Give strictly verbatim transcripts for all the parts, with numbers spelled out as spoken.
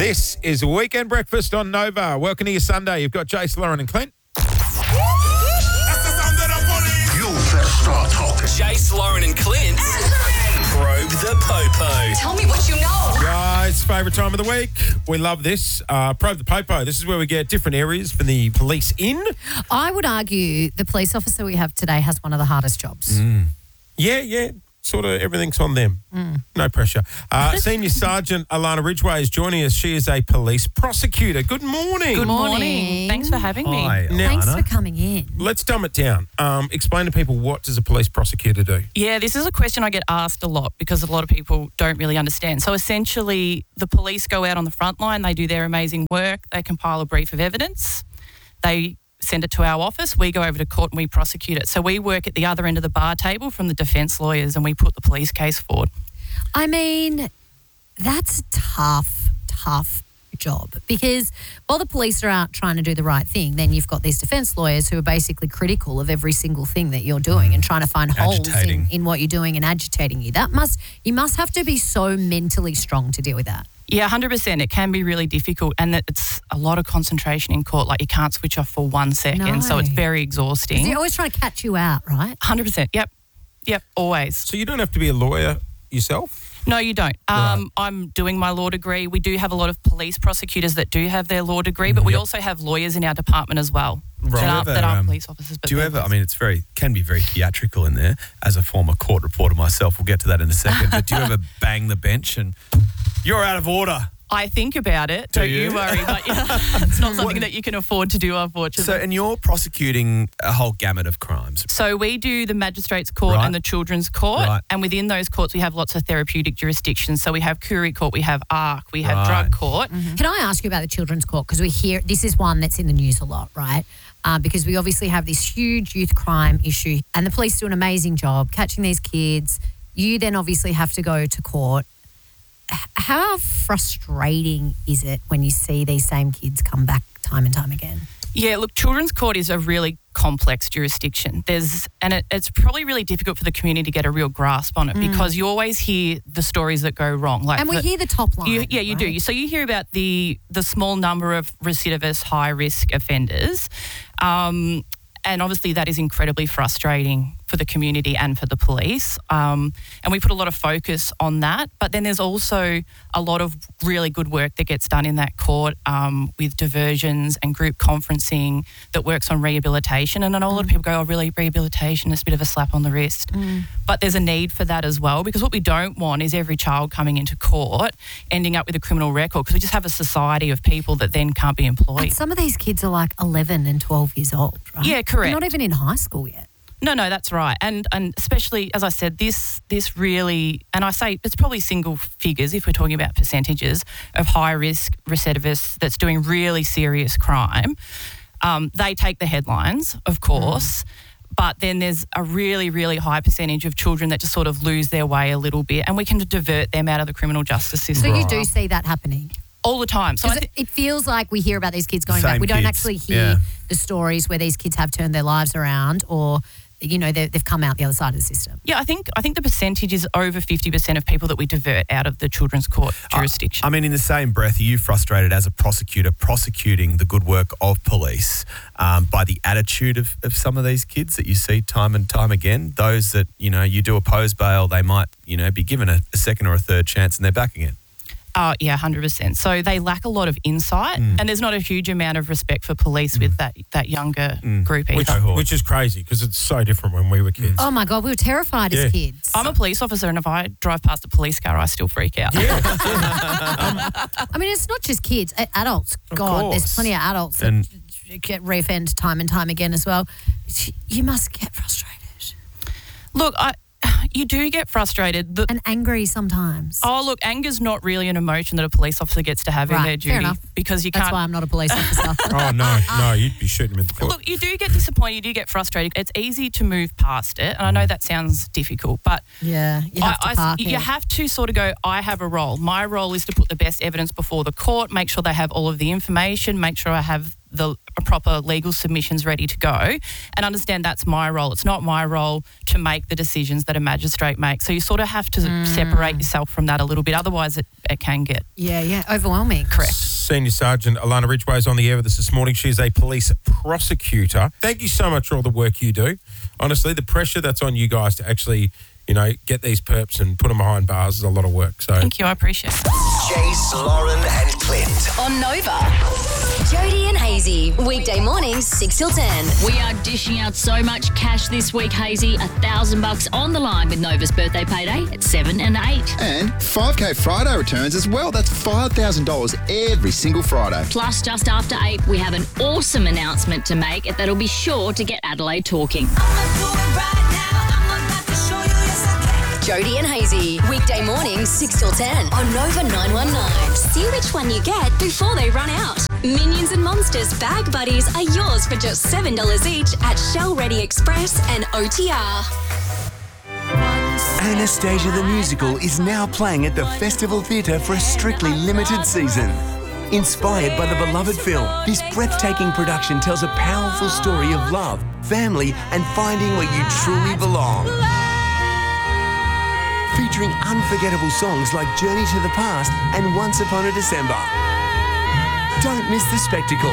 This is Weekend Breakfast on Nova. Welcome to your Sunday. You've got Jace, Lauren and Clint. You better start talking. Jace, Lauren and Clint. Probe the Popo. Tell me what you know. Guys, favourite time of the week. We love this. Uh, Probe the Popo. This is where we get different areas from the police in. I would argue the police officer we have today has one of the hardest jobs. Mm. Yeah, yeah. Sort of everything's on them. Mm. No pressure. Uh, Senior Sergeant Alana Ridgway is joining us. She is a police prosecutor. Good morning. Good morning. morning. Thanks for having me. Hi, Now- Thanks Alana. for coming in. Let's dumb it down. Um, explain to people, what does a police prosecutor do? Yeah, this is a question I get asked a lot because a lot of people don't really understand. So essentially, the police go out on the front line, they do their amazing work, they compile a brief of evidence, they send it to our office, we go over to court and we prosecute it. So we work at the other end of the bar table from the defence lawyers and we put the police case forward. I mean, that's a tough, tough job because while the police are out trying to do the right thing, then you've got these defence lawyers who are basically critical of every single thing that you're doing and trying to find holes in, Agitating. in what you're doing and agitating you. That must, you must have to be so mentally strong to deal with that. Yeah, one hundred percent. It can be really difficult and it's a lot of concentration in court. Like you can't switch off for one second, No. so it's very exhausting. They're always trying to catch you out, right? one hundred percent. Yep. Yep, always. So you don't have to be a lawyer yourself? No, you don't. Um, I'm doing my law degree. We do have a lot of police prosecutors that do have their law degree, but we also have lawyers in our department as well Right. that, aren't, Do you that ever, aren't um, police officers. But Do you they're ever, I police. mean, it's very, can be very theatrical in there. As a former court reporter myself, we'll get to that in a second, but do you ever bang the bench and you're out of order? I think about it. Do Don't you? you worry. But yeah, it's not something that you can afford to do, unfortunately. So, and you're prosecuting a whole gamut of crimes. So we do the magistrates court Right. and the children's court, Right. and within those courts we have lots of therapeutic jurisdictions. So we have Curie Court, we have A R C, we have Right. Drug Court. Can I ask you about the children's court? Because we hear this is one that's in the news a lot, right? Uh, because we obviously have this huge youth crime issue, and the police do an amazing job catching these kids. You then obviously have to go to court. H- How frustrating is it when you see these same kids come back time and time again? Yeah, look, children's court is a really complex jurisdiction. There's, and it, it's probably really difficult for the community to get a real grasp on it because you always hear the stories that go wrong. Like And we the- hear the top line. You, yeah, you do. right? You, so you hear about the the small number of recidivist, high risk offenders, um, and obviously that is incredibly frustrating for the community and for the police. Um, and we put a lot of focus on that. But then there's also a lot of really good work that gets done in that court um, with diversions and group conferencing that works on rehabilitation. And I know a lot of people go, oh, really, rehabilitation is a bit of a slap on the wrist. But there's a need for that as well, because what we don't want is every child coming into court ending up with a criminal record, because we just have a society of people that then can't be employed. And some of these kids are like eleven and twelve years old, right? Yeah, correct. They're not even in high school yet. No, no, that's right. And and especially, as I said, this this really, and I say it's probably single figures if we're talking about percentages of high-risk recidivists that's doing really serious crime. Um, they take the headlines, of course, but then there's a really, really high percentage of children that just sort of lose their way a little bit, and we can divert them out of the criminal justice So system. you do see that happening. All the time. So I Because thi- it, it feels like we hear about these kids going back. Same We don't kids, actually hear yeah. the stories where these kids have turned their lives around, or you know they- they've come out the other side of the system. yeah, I think I think the percentage is over fifty percent of people that we divert out of the children's court jurisdiction. I mean, in the same breath, are you frustrated as a prosecutor prosecuting the good work of police um, by the attitude of, of some of these kids that you see time and time again? Those that, you know, you do oppose bail, they might, you know, be given a, a second or a third chance and they're back again. Oh, yeah, one hundred percent. So they lack a lot of insight and there's not a huge amount of respect for police with that, that younger group either. Which, which is crazy because it's so different when we were kids. Oh my God, we were terrified Yeah. as kids. I'm a police officer and if I drive past a police car, I still freak out. I mean, it's not just kids, a- adults. God, there's course. plenty of adults that And- get reoffend time and time again as well. You must get frustrated Look, I, you do get frustrated. The, and angry sometimes. oh, look, anger's not really an emotion that a police officer gets to have in Right, their fair duty enough. because you That's can't. why I'm not a police officer. Oh, no, no, you'd be shooting him in the foot. Look, you do get disappointed, you do get frustrated. It's easy to move past it, and I know that sounds difficult, but Yeah, you have to I, I, park you it. have to sort of go, I have a role. My role is to put the best evidence before the court, make sure they have all of the information, make sure I have the proper legal submissions ready to go, and understand that's my role. It's not my role to make the decisions that a magistrate makes. So you sort of have to mm. separate yourself from that a little bit. Otherwise, it, it can get... Yeah, yeah, overwhelming. Correct. Senior Sergeant Alana Ridgway is on the air with us this morning. She's a police prosecutor. Thank you so much for all the work you do. Honestly, the pressure that's on you guys to actually, you know, get these perps and put them behind bars is a lot of work. So thank you. I appreciate it. Jace, Lauren and Clint. On Nova. Jody and Hazy. Weekday mornings, six till ten. We are dishing out so much cash this week, Hazy. A thousand bucks on the line with Nova's birthday payday at seven and eight. And five K Friday returns as well. That's five thousand dollars every single Friday. Plus, just after eight, we have an awesome announcement to make that'll be sure to get Adelaide talking. Jody and Hazy. Weekday mornings, six till ten on Nova nine one nine. See which one you get before they run out. Minions and Monsters Bag Buddies are yours for just seven dollars each at Shell Ready Express and O T R. Anastasia the Musical is now playing at the Festival Theatre for a strictly limited season. Inspired by the beloved film, this breathtaking production tells a powerful story of love, family, and finding where you truly belong. Featuring unforgettable songs like Journey to the Past and Once Upon a December. Don't miss the spectacle.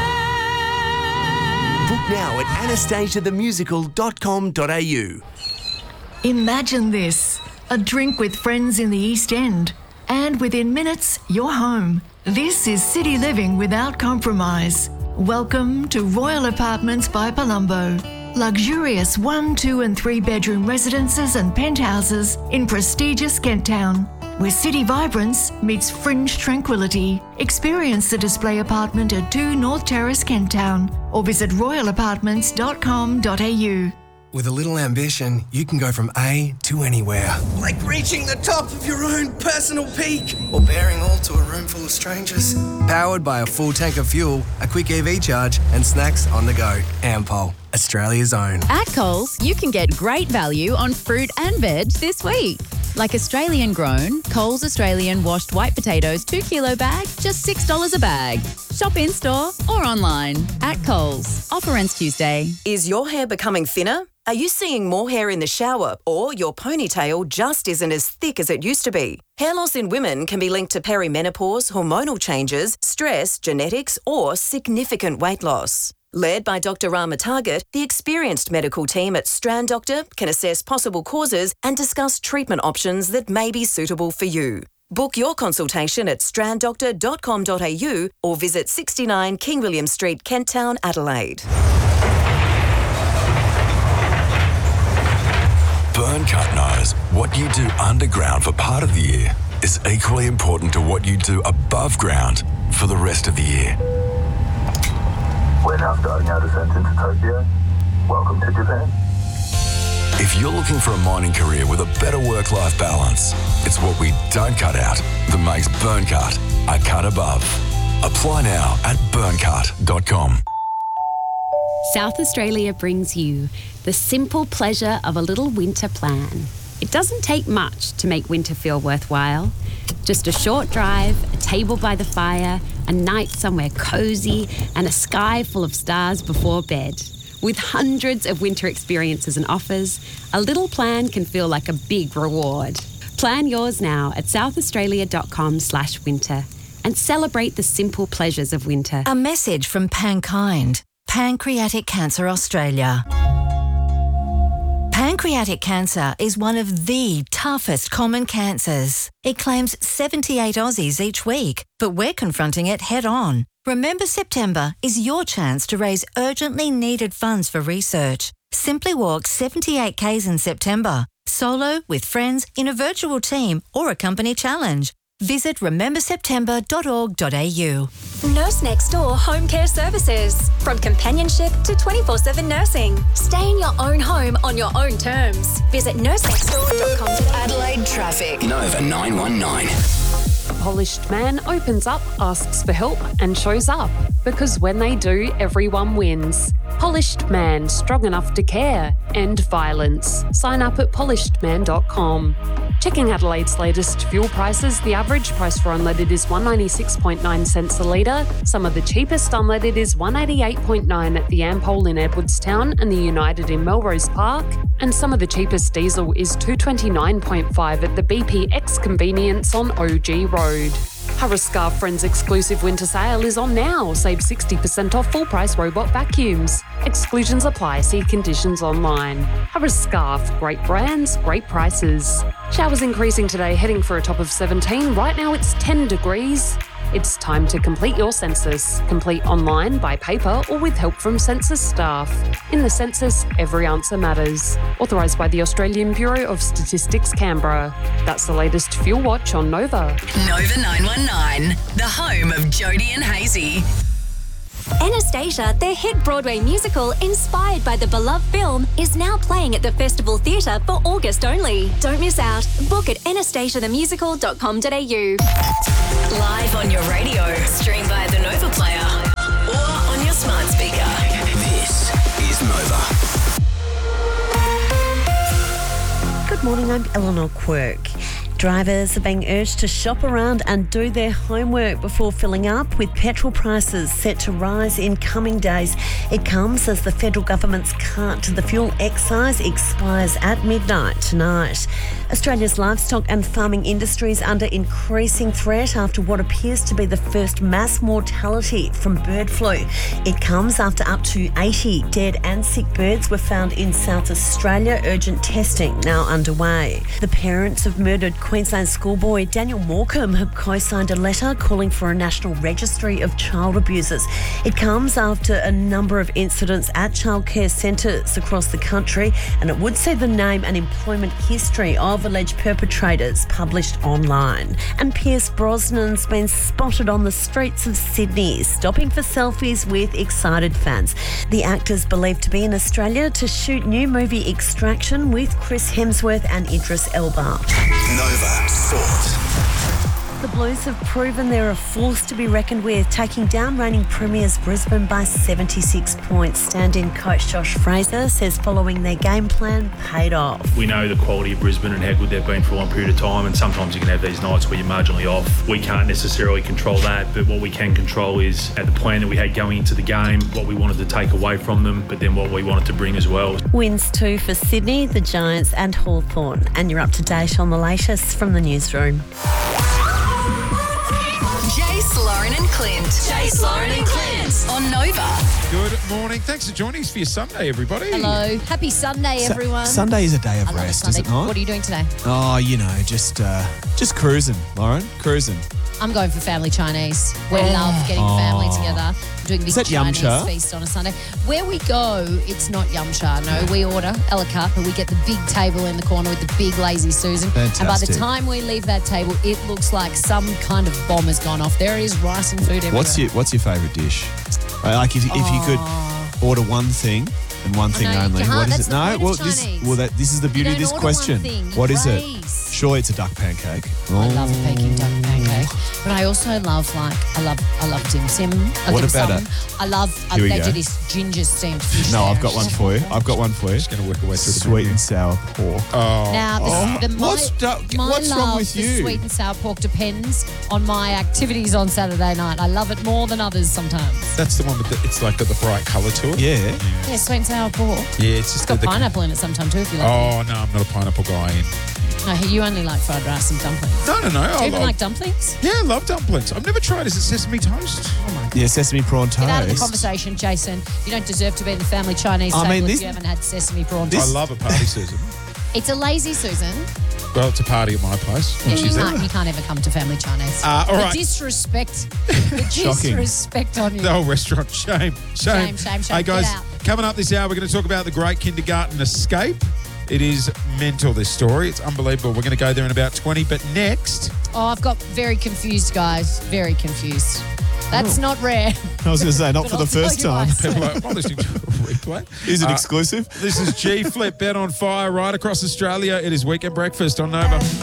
Book now at anastasia the musical dot com dot a u. Imagine this, a drink with friends in the East End, and within minutes, you're home. This is city living without compromise. Welcome to Royal Apartments by Palumbo. Luxurious one, two and three bedroom residences and penthouses in prestigious Kent Town, where city vibrance meets fringe tranquility. Experience the display apartment at two North Terrace, Kent Town, or visit royal apartments dot com dot a u. With a little ambition, you can go from A to anywhere. Like reaching the top of your own personal peak. Or bearing all to a room full of strangers. Powered by a full tank of fuel, a quick E V charge, and snacks on the go. Ampol, Australia's own. At Coles, you can get great value on fruit and veg this week. Like Australian grown, Coles Australian washed white potatoes two kilo bag, just six dollars a bag. Shop in-store or online. At Coles. Offer ends Tuesday. Is your hair becoming thinner? Are you seeing more hair in the shower, or your ponytail just isn't as thick as it used to be? Hair loss in women can be linked to perimenopause, hormonal changes, stress, genetics, or significant weight loss. Led by Doctor Rama Target, the experienced medical team at Strand Doctor can assess possible causes and discuss treatment options that may be suitable for you. Book your consultation at strand doctor dot com dot a u or visit sixty-nine King William Street, Kent Town, Adelaide. Burncut knows what you do underground for part of the year is equally important to what you do above ground for the rest of the year. We're now starting our descent into Tokyo. Welcome to Japan. If you're looking for a mining career with a better work-life balance, it's what we don't cut out that makes Burncut a cut above. Apply now at burncut dot com. South Australia brings you the simple pleasure of a little winter plan. It doesn't take much to make winter feel worthwhile. Just a short drive, a table by the fire, a night somewhere cozy, and a sky full of stars before bed. With hundreds of winter experiences and offers, a little plan can feel like a big reward. Plan yours now at south australia dot com slash winter and celebrate the simple pleasures of winter. A message from Pankind, Pancreatic Cancer Australia. Pancreatic cancer is one of the toughest common cancers. It claims seventy-eight Aussies each week, but we're confronting it head on. Remember September is your chance to raise urgently needed funds for research. Simply walk seventy-eight kays in September, solo, with friends, in a virtual team, or a company challenge. Visit remember september dot org dot a u. Nurse Next Door Home Care Services. From companionship to twenty-four seven nursing. Stay in your own home on your own terms. Visit nurse next door dot com. Adelaide traffic. Nova nine one nine. A polished man opens up, asks for help, and shows up. Because when they do, everyone wins. Polished Man, strong enough to care. End violence. Sign up at polished man dot com. Checking Adelaide's latest fuel prices, the average price for unleaded is one hundred ninety-six point nine cents a litre. Some of the cheapest unleaded is one hundred eighty-eight point nine at the Ampol in Edwardstown and the United in Melrose Park. And some of the cheapest diesel is two hundred twenty-nine point five at the B P X Convenience on O G Road. Harris Scarf Friends exclusive winter sale is on now. Save sixty percent off full price robot vacuums. Exclusions apply. See conditions online. Harris Scarf. Great brands, great prices. Showers increasing today, heading for a top of seventeen. Right now it's ten degrees. It's time to complete your census. Complete online, by paper, or with help from census staff. In the census, every answer matters. Authorised by the Australian Bureau of Statistics, Canberra. That's the latest Fuel Watch on Nova. Nova nine one nine, the home of Jody and Hazy. Anastasia, the hit Broadway musical inspired by the beloved film, is now playing at the Festival Theatre for August only. Don't miss out. Book at anastasia the musical dot com dot a u. Live on your radio, stream via the Nova Player, or on your smart speaker. This is Nova. Good morning, I'm Eleanor Quirk. Drivers are being urged to shop around and do their homework before filling up, with petrol prices set to rise in coming days. It comes as the federal government's cut to the fuel excise expires at midnight tonight. Australia's livestock and farming industry is under increasing threat after what appears to be the first mass mortality from bird flu. It comes after up to eighty dead and sick birds were found in South Australia. Urgent testing now underway. The parents of murdered Queensland schoolboy Daniel Morecambe have co-signed a letter calling for a national registry of child abusers. It comes after a number of incidents at childcare centres across the country, and it would see the name and employment history of alleged perpetrators published online. And Pierce Brosnan's been spotted on the streets of Sydney, stopping for selfies with excited fans. The actor's believed to be in Australia to shoot new movie Extraction with Chris Hemsworth and Idris Elba. Nova Sport. The Blues have proven they're a force to be reckoned with, taking down reigning premiers Brisbane by seventy-six points. Stand-in coach Josh Fraser says following their game plan paid off. We know the quality of Brisbane and how good they've been for a long period of time, and sometimes you can have these nights where you're marginally off. We can't necessarily control that, but what we can control is uh, the plan that we had going into the game, what we wanted to take away from them, but then what we wanted to bring as well. Wins two for Sydney, the Giants and Hawthorn. And you're up to date on the latest from the newsroom. Jace, Lauren and Clint. Jace, Lauren and Clint on Nova. Good morning. Thanks for joining us for your Sunday, everybody. Hello. Happy Sunday, Su- everyone. Sunday is a day of I love a rest, Sunday. is it not? What are you doing today? Oh, you know, just uh, just cruising, Lauren. Cruising. I'm going for family Chinese. We Oh. love getting family Oh. together, doing a big Is that Chinese yum cha? feast on a Sunday. Where we go, it's not yum cha. No, we order a la carte, and we get the big table in the corner with the big lazy Susan. And by the Fantastic. time we leave that table, it looks like some kind of bomb has gone off. There is rice and food everywhere. What's your What's your favourite dish? Uh, like if, if you could order one thing and one thing no, you only, can't. what is That's it? the No, point of well this Chinese. well that this is the beauty of don't this order one question. thing, you What is raise. it? Surely it's a duck pancake. I Oh. love a Peking duck pancake, but I also love like I love I love dim sim. A What dim about sum. it? I love uh, Here we they go. do this ginger steamed fish. No, there. I've got one for you. I've got one for you. Just going to work away through the sweet and sour pork. Oh. Now, the, Oh. the, my, What's du- my what's love wrong with for you? sweet and sour pork depends on my activities on Saturday night. I love it more than others sometimes. That's the one with the, it's like got the bright colour to it. Yeah. Yeah, sweet and sour pork. Yeah, it's It's just got the, the pineapple in it sometime too if you like Oh no, I'm not a pineapple guy. it. No, you only like fried rice and dumplings. No, no, no. Do I you even love- like dumplings? Yeah, I love dumplings. I've never tried. Is it sesame toast? Oh my Yeah, sesame prawn toast. Get out of the conversation, Jason. You don't deserve to be in the family Chinese I table mean, if this- you haven't had sesame prawn I toast. love a party, Susan. It's a lazy Susan. Well, it's a party at my place when Yeah, you, she's there. can't, you can't ever come to family Chinese. Uh, all the right. disrespect, the Shocking. disrespect on you. The whole restaurant. Shame. Shame. Shame, shame, shame. Hey, guys, Get out. coming up this hour, we're going to talk about the Great Kindergarten Escape. It is mental, this story. It's unbelievable. We're going to go there in about twenty. But next, Oh, I've got very confused, guys. Very confused. That's Oh. not rare. I was going to say, not But for the I'll tell first you why time. soon. people are like, "Am I listening to a replay?" Is it Uh, exclusive? This is G Flip, Bet on Fire, right across Australia. It is Weekend Breakfast on Nova.